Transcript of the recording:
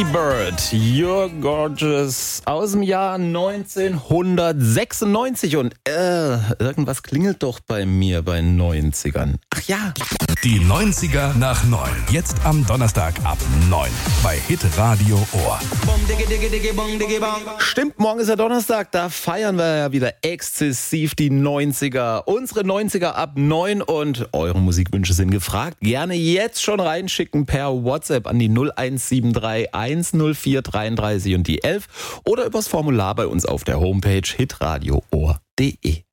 Lady Bird, You're Gorgeous aus dem Jahr 1996 und irgendwas klingelt doch bei mir bei 90ern. Ach ja. Die 90er nach 9. Jetzt am Donnerstag ab 9 bei Hitradio Ohr. Stimmt, morgen ist ja Donnerstag, da feiern wir ja wieder exzessiv die 90er. Unsere 90er ab 9 und eure Musikwünsche sind gefragt. Gerne jetzt schon reinschicken per WhatsApp an die 0173 104 33 und die 11 oder übers Formular bei uns auf der Homepage hitradioohr.de.